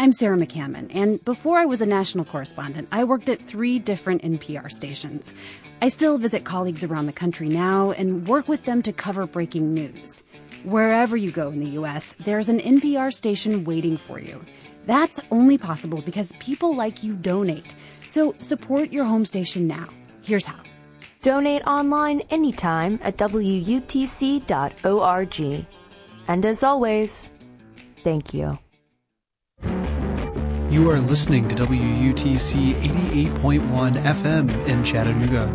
I'm Sarah McCammon, and before I was a national correspondent, I worked at 3 different NPR stations. I still visit colleagues around the country now and work with them to cover breaking news. Wherever you go in the U.S., there's an NPR station waiting for you. That's only possible because people like you donate. So support your home station now. Here's how. Donate online anytime at WUTC.org. And as always, thank you. You are listening to WUTC 88.1 FM in Chattanooga.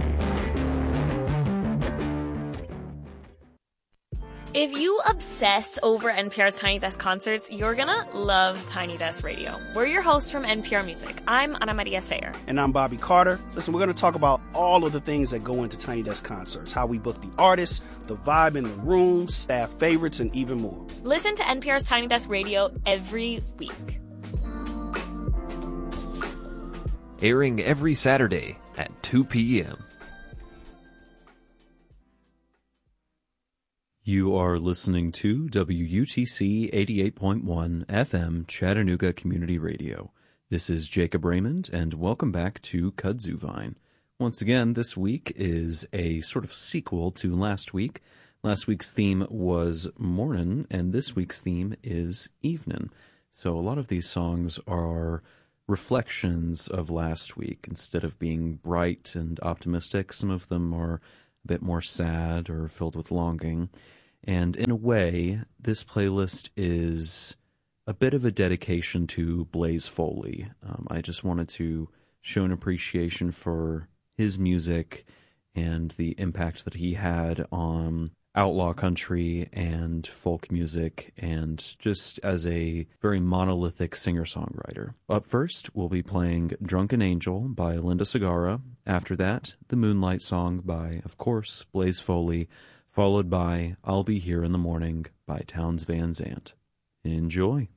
If you obsess over NPR's Tiny Desk concerts, you're gonna love Tiny Desk Radio. We're your hosts from NPR Music. I'm Ana Maria Sayer. And I'm Bobby Carter. Listen, we're gonna talk about all of the things that go into Tiny Desk concerts, how we book the artists, the vibe in the room, staff favorites, and even more. Listen to NPR's Tiny Desk Radio every week. Airing every Saturday at 2 p.m. You are listening to WUTC 88.1 FM Chattanooga Community Radio. This is Jacob Raymond, and welcome back to Kudzu Vine. Once again, this week is a sort of sequel to last week. Last week's theme was mornin', and this week's theme is evenin'. So a lot of these songs are reflections of last week. Instead of being bright and optimistic, some of them are a bit more sad or filled with longing. And in a way, this playlist is a bit of a dedication to Blaze Foley. I just wanted to show an appreciation for his music and the impact that he had on outlaw country and folk music, and just as a very monolithic singer-songwriter. Up first, we'll be playing Drunken Angel by Linda Segarra. After that, The Moonlight Song by, of course, Blaze Foley, followed by I'll Be Here in the Morning by Townes Van Zandt. Enjoy.